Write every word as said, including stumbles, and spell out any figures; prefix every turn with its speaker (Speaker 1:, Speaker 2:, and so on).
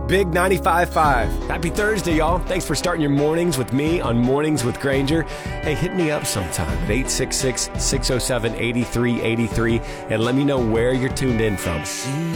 Speaker 1: Big ninety-five point five. Happy Thursday, y'all. Thanks for starting your mornings with me on Mornings with Granger. Hey, hit me up sometime at eight six six, six oh seven, eight three eight three and let me know where you're tuned in from.